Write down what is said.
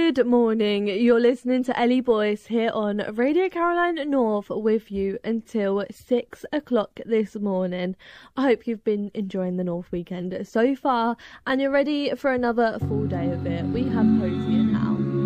Good morning. You're listening to Ellie Boyce here on Radio Caroline North with you until 6 o'clock this morning. I hope you've been enjoying the North weekend so far and you're ready for another full day of it. We have Posey in